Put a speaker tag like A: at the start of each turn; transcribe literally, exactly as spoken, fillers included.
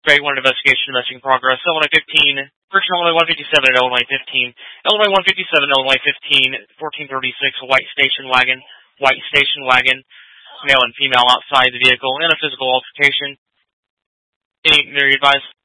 A: Grade one investigation, missing progress. Illinois fifteen, person Illinois one fifty-seven at Illinois fifteen. Illinois one fifty-seven, Illinois fifteen, fourteen thirty-six, white station wagon, white station wagon, male and female outside the vehicle, in a physical altercation. Any, may you advise?